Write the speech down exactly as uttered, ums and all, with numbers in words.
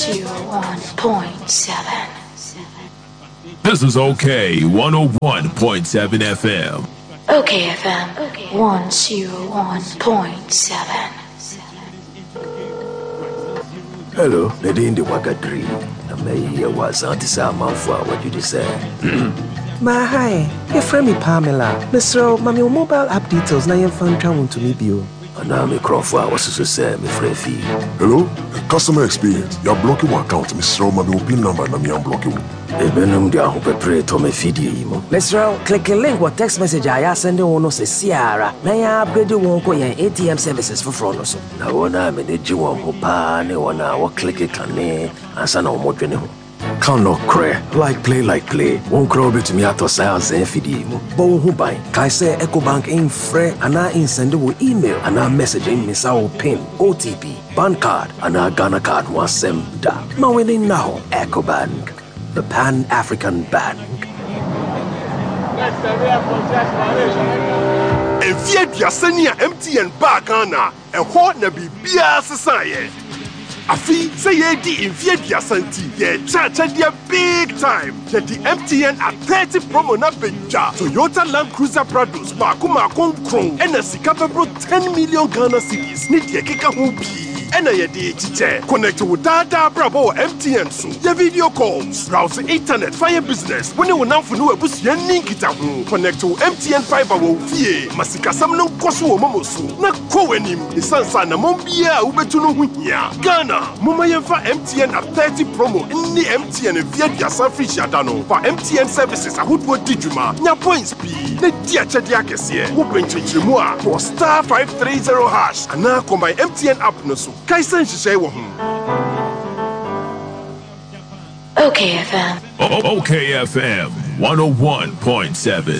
oh one point seven. This is OK one oh one point seven F M. OK F M one oh one point seven. Hello, Nadine the Wagadri. I may hear what's anti-sama for what you say. Ma hi, your friend me Pamela. Mister Mami mobile app details na yen fan twa to me bio. Ana me Crawford was so say me free fee. Hello, customer experience. You're blocking my account, Mister Mami pin number na me am blocking. Ebenum dia ho pepre to me feed imo. Mister click a link or text message I send one no se Sierra. Na ya upgrade won ko yen A T M services for front no so. Na wona me de ji won ho pa ne wona wo click kane ansa na wo dwene ho. Can no cray, like play, like play. Won't crow bit me at us as a fidim. Bon who buy. Kai say EcoBank in free and I in send email and I messaging Miss our pin, O T P, bank card, and our Ghana card was sem da. Ma winning now, EcoBank, the Pan African Bank. If you're sending M T N back Ghana, a hot na be beer society. Afi say ye di invie dia santi ye cha cha dia big time ye di M T N at thirty promo na beja Toyota Land Cruiser Prados ba kuma konkron ena sika bebro ten million Ghana cedis ni die keka ho bi ena ye di chiche connect with data brabo M T N so ye video calls browse internet fire business when you now for no ebusu nin kita ho connect to M T N fiber wo fie masika sam no nkoso wo momoso na ko wanim isansa na mom bia ubetu no ho hia Ghana Mama Yenfa M T N at thirty promo in the M T N via dia San Frisiadano for M T N services a hoodwo dijuma nya points bi na dia chedia kese wo benchichimu a for star five three zero hash ana ko my M T N app no so kai san hihye wo ho OK F M. OK F M one oh one point seven.